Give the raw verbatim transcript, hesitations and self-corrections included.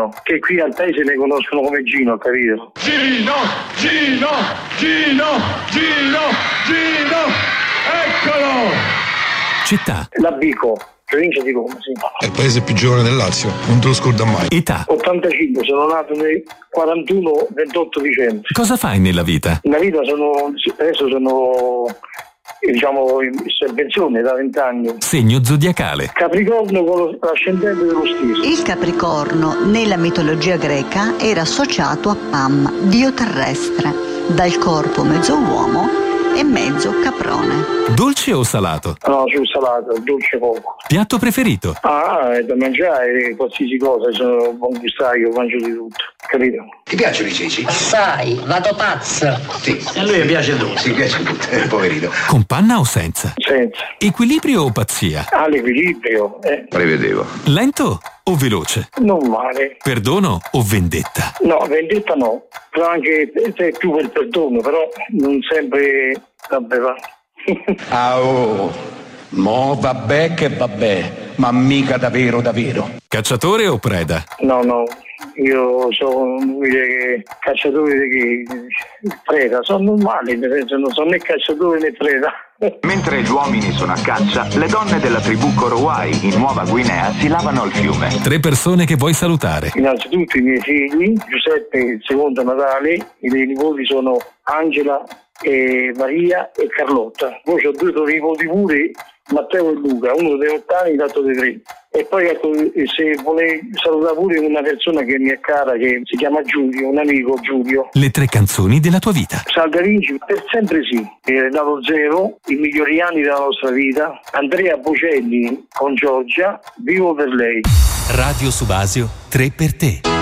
Gino, che qui al paese ne conoscono come Gino, capito? Gino, Gino, Gino, Gino, Gino, eccolo! Città. L'Abico, provincia di Roma, sì. È il paese più giovane del Lazio, non te lo scorda mai. Età. ottantacinque, sono nato nel quarantuno ventotto dicembre. Cosa fai nella vita? Nella vita sono, adesso sono, diciamo, in pensione da vent'anni. Segno zodiacale. Capricorno con l'ascendente dello stesso. Il Capricorno, nella mitologia greca, era associato a Pam, dio terrestre, dal corpo mezzo uomo e mezzo caprone. Dolce o salato? No, sul salato, dolce poco. Piatto preferito? Ah, è da mangiare qualsiasi cosa, sono buon gustaio, mangio di tutto, capito? Ti piacciono i ceci? Sai, vado pazza. Sì. E a lui piace tutto. Sì, piace tutto, eh, poverino. Con panna o senza? Senza. Equilibrio o pazzia? Ah, l'equilibrio, eh. Prevedevo. Lento o veloce? Non male. Perdono o vendetta? No, vendetta no, però anche se è più per perdono, però non sempre, vabbè va. Ah oh, mo vabbè che vabbè, ma mica davvero davvero. Cacciatore o preda? No, no, io sono che cacciatore che preda, sono normale, nel senso non sono né cacciatore né preda. Mentre gli uomini sono a caccia, le donne della tribù Korowai in Nuova Guinea si lavano al fiume. Tre persone che vuoi salutare. Innanzitutto i miei figli, Giuseppe, il secondo Natale, i miei nipoti sono Angela, e Maria e Carlotta. Poi ho due nipoti pure, Matteo e Luca, uno dei otto anni, l'altro dei tre. E poi ecco, se vuole salutare pure una persona che mi è cara, che si chiama Giulio, un amico Giulio. Le tre canzoni della tua vita. Salve Vinci, per sempre sì. Renato Zero, i migliori anni della nostra vita. Andrea Bocelli con Giorgia, vivo per lei. Radio Subasio, tre per te.